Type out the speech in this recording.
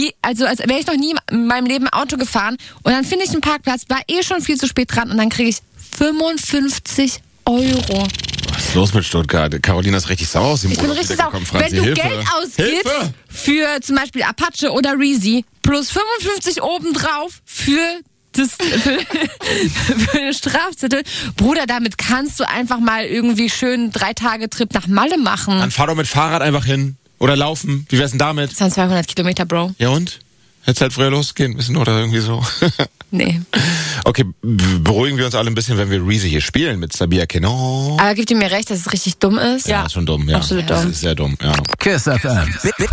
als wäre ich noch nie in meinem Leben Auto gefahren. Und dann finde ich einen Parkplatz, war schon viel zu spät dran und dann kriege ich 55 Euro. Was ist los mit Stuttgart? Carolina ist richtig sauer aus dem Ich bin richtig sauer. Wenn du Geld ausgibst für zum Beispiel Apache oder Reezy plus 55 obendrauf für eine Strafzettel. Bruder, damit kannst du einfach mal irgendwie schön 3-Tage-Trip nach Malle machen. Dann fahr doch mit Fahrrad einfach hin. Oder laufen. Wie wär's denn damit? Das waren 200 Kilometer, Bro. Ja und? Hättest halt früher losgehen müssen oder irgendwie so. Nee. Okay, beruhigen wir uns alle ein bisschen, wenn wir Reezy hier spielen mit Sabia Kenon. Aber gibt ihr mir recht, dass es richtig dumm ist? Ja, ist schon dumm. Ja. Absolut dumm. Das ist sehr dumm, ja. KISS FM.